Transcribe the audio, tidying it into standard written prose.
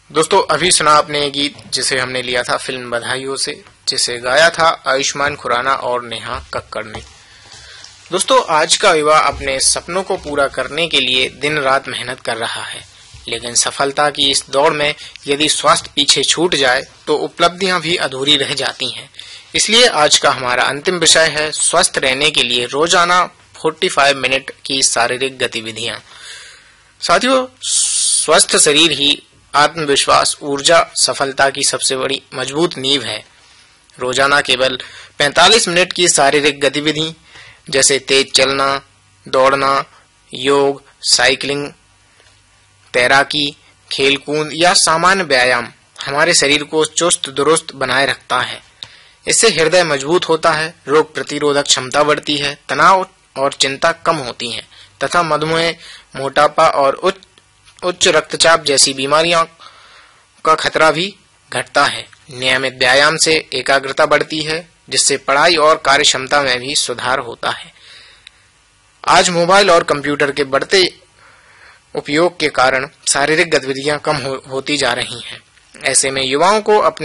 दोस्तों अभी सुना आपने ये गीत जिसे हमने लिया था फिल्म बधाइयों से, जिसे गाया था आयुष्मान खुराना और नेहा कक्कड़ ने। दोस्तों आज का युवा अपने सपनों को पूरा करने के लिए दिन रात मेहनत कर रहा है, लेकिन सफलता की इस दौड़ में यदि स्वास्थ्य पीछे छूट जाए तो उपलब्धियां भी अधूरी रह जाती हैं। इसलिए आज का हमारा अंतिम विषय है स्वस्थ रहने के लिए रोजाना 45 मिनट की शारीरिक गतिविधियां। साथियों, स्वस्थ शरीर ही आत्मविश्वास, ऊर्जा, सफलता की सबसे बड़ी मजबूत नींव है। रोजाना केवल 45 मिनट की शारीरिक गतिविधि जैसे तेज चलना, दौड़ना, योग, साइकिलिंग, तैराकी, खेलकूद या सामान्य व्यायाम हमारे शरीर को चुस्त दुरुस्त बनाए रखता है। इससे हृदय मजबूत होता है, रोग प्रतिरोधक क्षमता बढ़ती है, तनाव और चिंता कम होती है तथा मधुमेह, मोटापा और उच्च रक्तचाप जैसी बीमारियों का खतरा भी घटता है। नियमित व्यायाम से एकाग्रता बढ़ती है, जिससे पढ़ाई और कार्य क्षमता में भी सुधार होता है। आज मोबाइल और कंप्यूटर के बढ़ते उपयोग के कारण शारीरिक गतिविधियां कम होती जा रही हैं। ऐसे में युवाओं को अपने